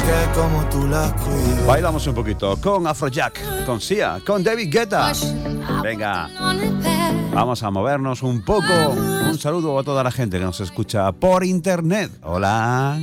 que como tú las cuidas. Bailamos un poquito con Afrojack, con Sia, con David Guetta. Venga, vamos a movernos un poco. Un saludo a toda la gente que nos escucha por internet. Hola.